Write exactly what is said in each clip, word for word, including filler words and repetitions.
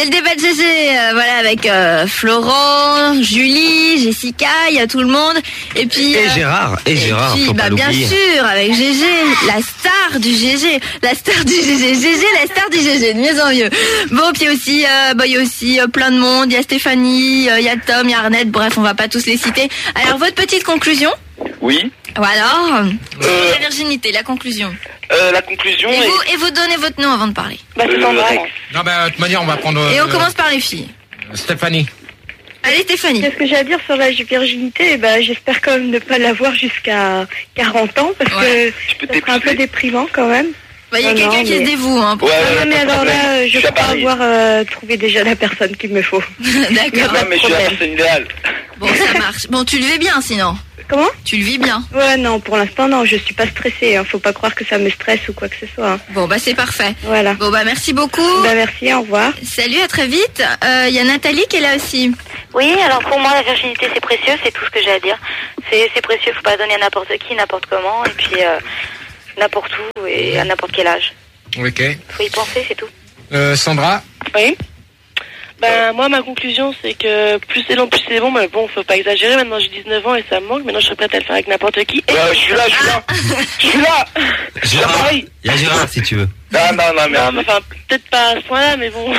C'est le débat de G G, euh, voilà, avec euh, Florent, Julie, Jessica, il y a tout le monde. Et puis... Et euh, Gérard, et, et Gérard, puis, faut bah, pas bien l'oublier. sûr, avec G G, la star du G G, la star du G G, G G, la star du G G, de mieux en mieux. Bon, puis aussi, euh, bah, il y a aussi euh, plein de monde, il y a Stéphanie, euh, il y a Tom, il y a Arnett, bref, on va pas tous les citer. Alors, votre petite conclusion? Oui. Voilà. Euh, La virginité, la conclusion. Euh, la conclusion Et est... vous, et vous donnez votre nom avant de parler. Bah, c'est Sandra. Non, bah, de toute manière, on va prendre. Et on euh, commence par les filles. Stéphanie. Allez, Stéphanie. Qu'est-ce que j'ai à dire sur la virginité? Eh ben, j'espère quand même ne pas l'avoir jusqu'à quarante ans, parce Ouais. que ça sera un peu déprimant quand même. Bah, il y a Oh quelqu'un non, qui mais- se dévoue. Hein, pour Ouais, ça. ouais, Non, mais pas de alors là, problème. euh, Je je suis à crois Paris. avoir euh, trouvé déjà la personne qu'il me faut. D'accord. Non, mais je suis la problème. personne idéale. Bon, ça marche. Bon, tu le vis bien sinon. Comment? Tu le vis bien. Ouais, non, pour l'instant, non, je suis pas stressée. Hein. Faut pas croire que ça me stresse ou quoi que ce soit. Hein. Bon, bah c'est parfait. Voilà. Bon, bah merci beaucoup. Bah, merci, au revoir. Salut, à très vite. Euh, Il y a Nathalie qui est là aussi. Oui, alors pour moi, la virginité, c'est précieux, c'est tout ce que j'ai à dire. C'est, c'est précieux, faut pas donner à n'importe qui, n'importe comment, et puis euh, n'importe où et à n'importe quel âge. Ok. Faut y penser, c'est tout. Euh, Sandra. Oui. Ben, moi, ma conclusion, c'est que plus c'est long, plus c'est bon, mais bon, faut pas exagérer. Maintenant, j'ai dix-neuf ans et ça me manque. Maintenant, je serais prête à le faire avec n'importe qui. Et... Ouais, je suis là, je suis là. Je suis là. Je suis à Gérard, Paris. il y a Gérard si tu veux. Non, non, non, Non, mais merci. enfin, peut-être pas à ce point-là, mais bon.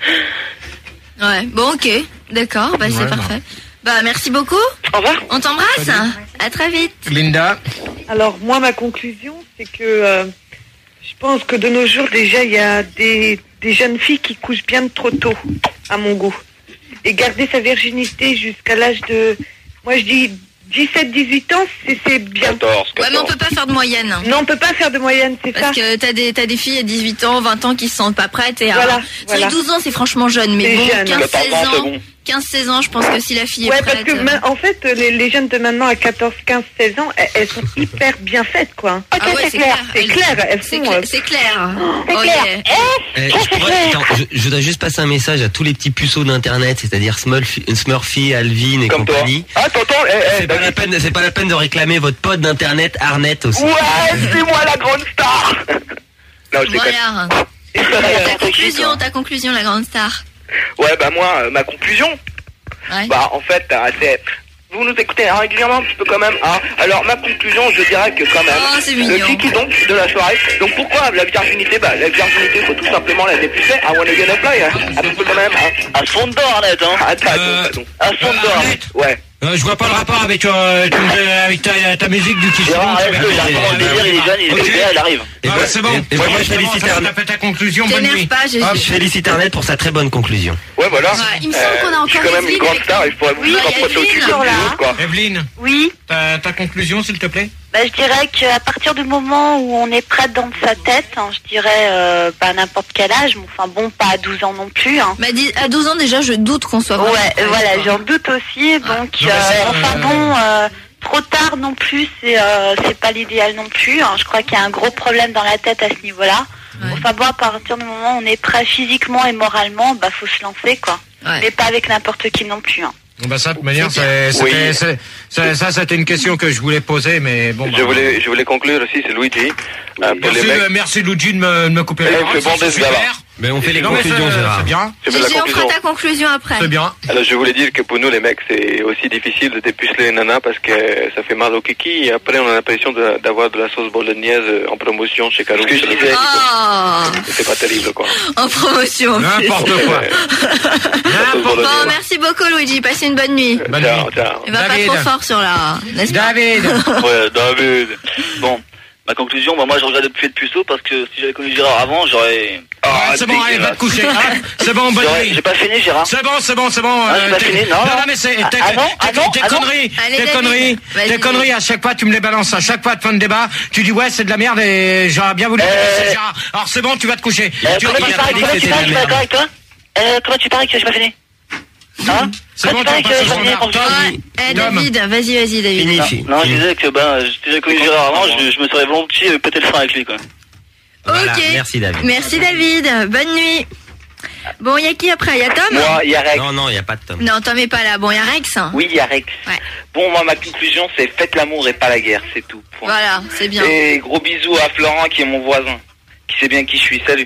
Ouais. Bon, ok. D'accord. Bah c'est Ouais, parfait. Bah merci beaucoup. Au revoir. On t'embrasse. Salut. À très vite. Linda. Alors moi ma conclusion c'est que euh, je pense que de nos jours déjà il y a des, des jeunes filles qui couchent bien trop tôt à mon goût. Et garder sa virginité jusqu'à l'âge de, moi je dis dix-sept dix-huit ans c'est, c'est bien. quatorze, Ouais, mais on quatorze. peut pas faire de moyenne. Non on peut pas faire de moyenne c'est ça. Parce que t'as des, t'as des filles à dix-huit ans, vingt ans qui se sentent pas prêtes. Et Voilà, alors, voilà. c'est douze ans, c'est franchement jeune. Mais C'est bon, jeune. quinze seize quatorze ans, c'est ans, bon. quinze seize ans, je pense que si la fille est Ouais prête. parce que euh, ma- en fait les, les jeunes de maintenant à quatorze quinze seize ans elles, elles sont hyper bien faites quoi. Ah ouais, c'est clair. C'est Elles- clair, elles C'est font, clair. euh, C'est clair. C'est Oh, clair. yeah. Eh, je, pourrais- attends, je, je voudrais juste passer un message à tous les petits puceaux d'internet, c'est-à-dire Smurfy, Smurfy, Alvin et Comme toi. compagnie. Ah, t'entends? Eh, eh, C'est pas la David. peine, c'est pas la peine de réclamer votre pote d'internet Arnett aussi. Ouais, c'est moi la grande star. Non, je déconne. Voilà. Ta conclusion, ta conclusion, la grande star. Ouais, bah moi, euh, ma conclusion, Ouais. bah en fait, euh, c'est... Vous nous écoutez hein, régulièrement un petit peu quand même. Hein. Alors ma conclusion, je dirais que quand même, Oh, c'est le mignon. kiki donc de la soirée. Donc pourquoi la virginité? Bah la virginité, faut tout simplement la dépucer. I wanna get a fly, hein. Un petit peu quand même. Hein. À fond d'or, Arnett, hein. Ah, t'as Euh, raison, À fond d'or. Arnett. ouais. Euh, je vois pas le rapport avec, euh, ton- euh, avec ta, ta musique du Kiss. Gérard, Room, arrête, tu il vas- a le délire, il est jeune, il est Ok. super, il arrive. Et Ah, bah, c'est bon. et- et Ouais, moi, je justement, félicite ça, Arnett. t'as fait ta conclusion. Bonne T'énerve nuit. pas, j'ai- Hop. Je félicite Arnett pour sa très bonne conclusion. Ouais, voilà. Ouais, il me semble qu'on a encore je suis quand même une Evelyne grande avec star nous. et je pourrais vous Oui, dire il y a rapprocher au-dessus Evelyne, comme là. les autres, quoi. Evelyne, Oui, ta, ta conclusion, s'il te plaît. bah, je dirais qu'à partir du moment où on est prête dans sa tête, hein, je dirais euh, pas à n'importe quel âge, mais enfin bon, pas à douze ans non plus. Hein. Bah, dis- à douze ans déjà, je doute qu'on soit vraiment Ouais, prêt, voilà, quoi. j'en doute aussi. Donc, Non, mais euh, c'est, enfin euh, bon, euh, trop tard non plus, c'est euh, c'est pas l'idéal non plus. Hein. Je crois qu'il y a un gros problème dans la tête à ce niveau-là. Ouais. Enfin bon, à partir du moment où on est prêt physiquement et moralement, bah faut se lancer quoi. Ouais. Mais pas avec n'importe qui non plus. Hein. Bah ça, de toute manière, C'est c'est- Oui. c'était, c'est- c'est- ça, c'était une question que je voulais poser, mais bon. Je bah, voulais, je voulais conclure aussi, c'est Luigi. Euh, pour Merci, les mecs. euh, merci Luigi de me, de me couper Eh, la il parole. fait bon c'est des super. gars-là. Mais on fait les Non, mais conclusions, c'est- Gérard. C'est bien, Je fais la Gigi, on fera conclusion. ta conclusion après. c'est bien. Alors je voulais dire que pour nous les mecs c'est aussi difficile de dépuceler les nanas parce que ça fait mal au kiki et après on a l'impression de- d'avoir de la sauce bolognaise en promotion chez Caron. Ce que je disais, Oh, c'est pas terrible quoi. en promotion. en plus. N'importe quoi. N'importe Bon, quoi. merci beaucoup Luigi, passez une bonne nuit. Bonne Ciao, nuit. ciao. Il va David. pas trop fort sur la... n'est-ce pas? David. Ouais, David. Bon, ma conclusion, bah, moi, je regrette de plus être puceau parce que si j'avais connu Gérard avant, j'aurais. Ah, c'est bon, allez, va te coucher. hein. C'est bon, bonne J'aurais- nuit. J'ai pas fini, Gérard. C'est bon, c'est bon, c'est bon. Ah, j'ai pas t'es- fini, non, non, non. non, mais c'est Ah, tes ah non, ah non, tes ah non. conneries, Allez, tes David, conneries, vas-y. tes conneries. À chaque fois, tu me les balances. À chaque fois, de fin de débat, tu dis ouais, c'est de la merde et j'aurais bien voulu. Euh, balancer Gérard. Alors c'est bon, tu vas te coucher. Euh, Tu- comment il tu a paries dit comment que tu c'était paries de que la je suis d'accord merde. avec toi euh, Comment tu paries que j'ai pas fini Hein C'est Comment bon, tu paries tu que vas j'ai pas pas se fini rendre. Ouais. Eh, Tom. David, vas-y, vas-y, David. Fini, Non, fini. non, je disais que ben, si j'avais connu Gérard avant, je, je me serais volontiers euh, pété le frein avec lui, quoi. Voilà, Ok. merci, David. Merci David, bonne nuit. Bon, il y a qui après? Il y a Tom? Moi, il y a Rex. Non, non, il n'y a pas de Tom. Non, Tom est pas là. Bon, il y a Rex. Oui, il y a Rex. Ouais. Bon, moi, ma conclusion, c'est faites l'amour et pas la guerre, c'est tout. Point. Voilà, c'est bien. Et gros bisous à Florent, qui est mon voisin, qui sait bien qui je suis. Salut.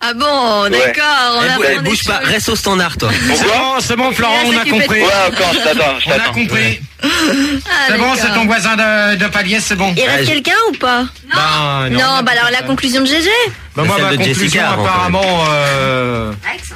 Ah bon, Ouais. d'accord. On Elle, bou- apprend elle des bouge pas, choses. reste au standard, toi. C'est bon, c'est bon, Florent, Il on va a s'occuper de compris. Ouais, encore, je t'attends, je On a t'attends. compris. Ah, C'est bon, d'accord. c'est ton voisin de, de palier, c'est bon. Il reste Ouais, je- quelqu'un ou pas? Ben, Non, on a bah alors compris la ça. conclusion de G G. Ben, moi, Celle ma de conclusion, Jessica, avant, quand apparemment, euh,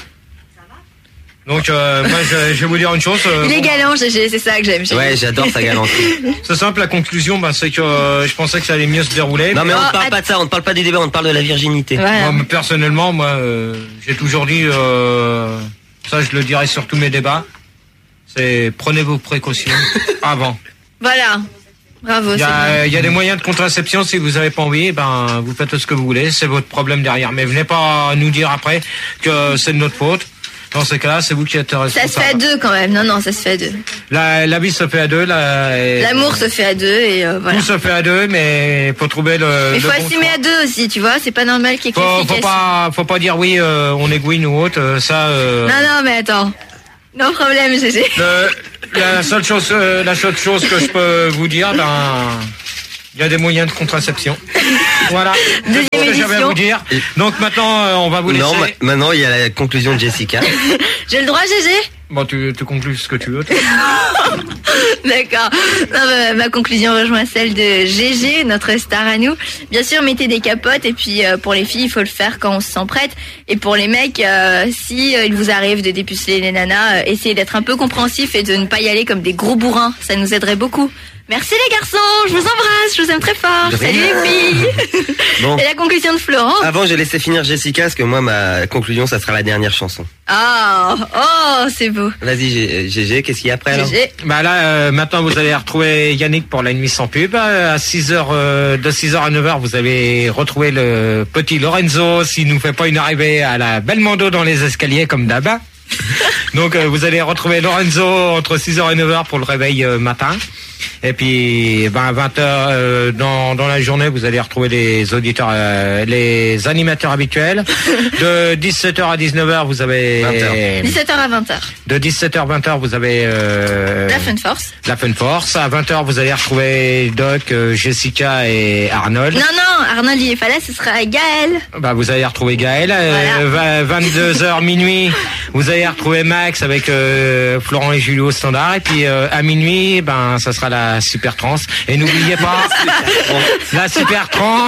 donc, euh, moi, je, je vais vous dire une chose. euh, Il est bon, galant, G G, c'est ça que j'aime. G G. Ouais, j'adore sa galanterie. C'est simple, la conclusion, ben, c'est que euh, je pensais que ça allait mieux se dérouler. Non, mais on Oh, ne parle att- pas de ça, on ne parle pas du débat, on parle de la virginité. Voilà. Moi, personnellement, moi, euh, j'ai toujours dit, euh, ça, je le dirai sur tous mes débats, c'est prenez vos précautions avant. Voilà. Bravo, Il y, c'est a, bien. il y a des moyens de contraception, si vous n'avez pas envie, ben, vous faites ce que vous voulez, c'est votre problème derrière. Mais venez pas nous dire après que c'est de notre faute. Dans ces cas-là, c'est vous qui êtes Ça se fait à responsable. deux quand même. Non, non, ça se fait à deux. La, la vie se fait à deux. la- et- L'amour se fait à deux et euh, voilà. Tout se fait à deux, mais faut trouver le. Mais le faut bon assumer choix. à deux aussi, tu vois. C'est pas normal qu'il y ait que Faut, les filles faut qui pas, faut pas dire oui, euh, on est gouine ou autre. euh, Ça. euh, assument. Non, non, mais attends. No problème, G G. le- la seule chose, euh, la seule chose que je peux vous dire, ben, il y a des moyens de contraception. Voilà. Deuxième C'est ce que j'avais à édition. vous dire. Donc maintenant, euh, on va vous laisser. Non, ma- maintenant, il y a la conclusion de Jessica. J'ai le droit, G G? Bon, tu, tu conclus ce que tu veux. toi. D'accord. Non, bah, ma conclusion rejoint celle de G G, notre star à nous. Bien sûr, mettez des capotes et puis euh, pour les filles, il faut le faire quand on se sent prête. Et pour les mecs, euh, si euh, il vous arrive de dépuceler les nanas, euh, essayez d'être un peu compréhensif et de ne pas y aller comme des gros bourrins. Ça nous aiderait beaucoup. Merci les garçons, je vous embrasse, je vous aime très fort. De Salut rien. les filles. Bon. Et la conclusion de Florent. Avant, je laissais finir Jessica, parce que moi, ma conclusion, ça sera la dernière chanson. Ah, oh, c'est beau. Vas-y, G- G G, qu'est-ce qu'il y a après, alors? G G. Bah là, euh, maintenant, vous allez retrouver Yannick pour la nuit sans pub. Euh, À six heures, euh, de six heures à neuf heures, vous allez retrouver le petit Lorenzo s'il nous fait pas une arrivée à la Belmondo dans les escaliers comme d'hab. Donc, euh, vous allez retrouver Lorenzo entre six heures et neuf heures pour le réveil euh, matin. Et puis, ben, à vingt heures, euh, dans, dans la journée, vous allez retrouver les auditeurs, euh, les animateurs habituels. De dix-sept heures à dix-neuf heures, vous avez... vingt heures. dix-sept heures à vingt heures. De dix-sept heures à vingt heures, vous avez... euh, La Fun Force. la Fun Force. À vingt heures, vous allez retrouver Doc, euh, Jessica et Arnold. Non, non, Arnold il est pas là, ce sera Gaël. Bah, vous allez retrouver Gaël. Euh, vingt-deux heures minuit, vous allez retrouver Max avec euh, Florent et Julio au standard. Et puis euh, à minuit, ben ça sera la Super Trans. Et n'oubliez pas la Super Trans.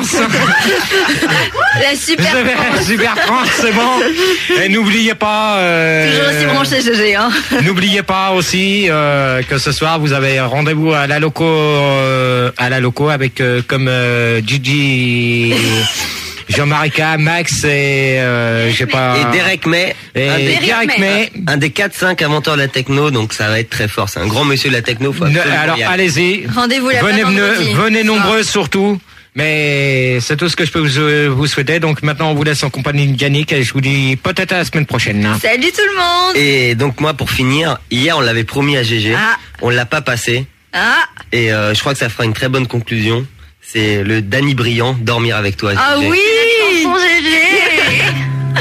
La super. La Super Trans, c'est bon. Et n'oubliez pas. euh, Toujours aussi branché, G G, hein. N'oubliez pas aussi euh, que ce soir vous avez rendez-vous à la loco, euh, à la loco avec euh, comme euh, Gigi, Jean-Marie K, Max et euh, j'ai pas. Et Derek May, Et un des, Derek May. un des quatre cinq inventeurs de la techno, donc ça va être très fort. C'est un grand monsieur de la techno. Faut Ne- absolument alors y aller. allez-y. Rendez-vous là-bas Venez, vendredi. venez, venez nombreux surtout. Mais c'est tout ce que je peux vous, vous souhaiter. Donc maintenant on vous laisse en compagnie de Yannick et je vous dis peut-être à la semaine prochaine. hein. Salut tout le monde. Et donc moi, pour finir, hier on l'avait promis à G G, Ah. on l'a pas passé, Ah, et euh, je crois que ça fera une très bonne conclusion. C'est le Danny Briand, Dormir avec toi. ah G G. oui. Chanson G G.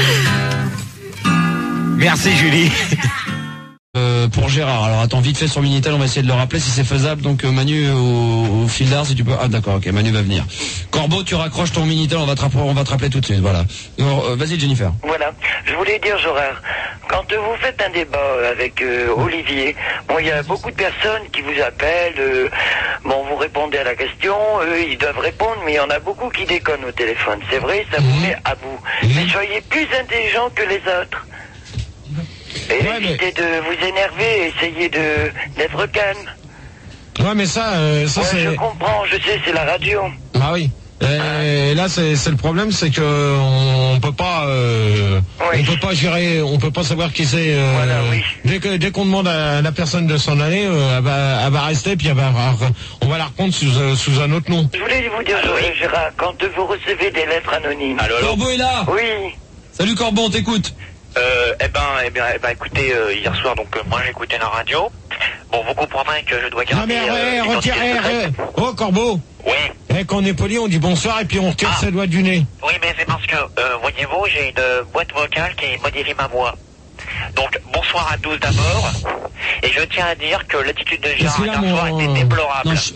Merci Julie. Euh, pour Gérard, alors attends vite fait sur Minitel, on va essayer de le rappeler si c'est faisable. Donc euh, Manu au, au fil d'art, si tu peux. Ah d'accord, ok, Manu va venir. Corbeau, tu raccroches ton Minitel, on va te rappeler, on va te rappeler tout de suite. Voilà. Alors, euh, vas-y Jennifer. Voilà, je voulais dire, Jorard, quand euh, vous faites un débat avec euh, Olivier, bon, il y a beaucoup de personnes qui vous appellent, euh, bon, vous répondez à la question, eux, ils doivent répondre, mais il y en a beaucoup qui déconnent au téléphone. C'est vrai, ça vous met à bout. Mais soyez plus intelligents que les autres. Et Ouais, évitez de vous énerver, essayez de d'être calme. Ouais mais ça, euh, ça Ouais, c'est. je comprends, je sais, c'est la radio. Ah oui. Et là c'est c'est le problème, c'est que on peut pas euh, Oui. on peut pas gérer, on peut pas savoir qui c'est. euh, Voilà, oui. Dès que dès qu'on demande à la personne de s'en aller, euh, elle va elle va rester puis elle va on va la reprendre sous euh, sous un autre nom. Je voulais vous dire, euh, Gérard, quand vous recevez des lettres anonymes. Allô, allô. Corbeau est là. Oui. Salut Corbeau, on t'écoute. Euh, eh ben, eh bien, eh ben, écoutez, euh, hier soir, donc, euh, moi, j'ai écouté la radio. Bon, vous comprendrez que je dois Non garder... mais euh, ouais, l'identité retirez, secrète. oh Corbeau. Oui, Eh, quand on est poli, on dit bonsoir et puis on retire Ah. ses doigts du nez. oui, mais c'est parce que, euh, voyez-vous, j'ai une boîte vocale qui modifie ma voix. Donc, bonsoir à tous d'abord. Et je tiens à dire que l'attitude de Parce Gérard que là, hier soir mon- était déplorable. Non, je-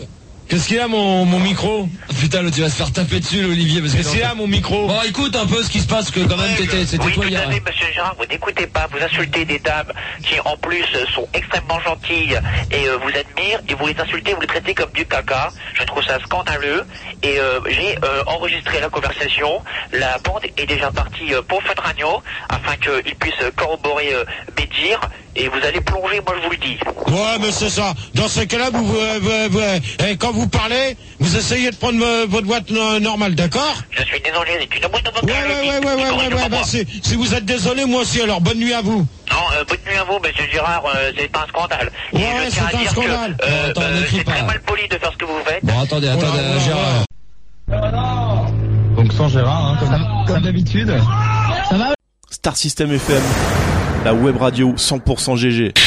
Qu'est-ce qu'il a mon, mon micro? Putain, là, tu vas se faire taper dessus, Olivier, parce que... Qu'est-ce qu'il a mon micro? Bon, écoute un peu ce qui se passe, que quand même, t'étais, c'était oui, toi tout hier. à fait, monsieur Gérard, vous n'écoutez pas, vous insultez des dames qui, en plus, sont extrêmement gentilles et euh, vous admirent, et vous les insultez, vous les traitez comme du caca. Je trouve ça scandaleux, et euh, j'ai euh, enregistré la conversation. La bande est déjà partie euh, pour Fun Radio, afin qu'ils puissent corroborer euh, mes dires, et vous allez plonger, moi je vous le dis. Ouais, mais c'est ça. Dans ce cas-là, vous, vous, vous, vous eh, quand vous parlez, vous essayez de prendre euh, votre boîte no- normale, d'accord? Je suis désolé, c'est une boîte de Ouais, ouais, ouais, ouais, ouais, ouais, ouais, bah, si, si vous êtes désolé, moi aussi, alors bonne nuit à vous. Non, euh, bonne nuit à vous, monsieur Gérard, euh, c'est pas un scandale. Et Ouais, je ouais, tiens c'est à un dire scandale. que euh, Bon, attends, euh, n'écris c'est pas. très mal poli de faire ce que vous faites. Bon, attendez, attendez, Oh là là Gérard. Donc sans Gérard, hein, comme, comme d'habitude. Star System F M, la web radio cent pour cent G G.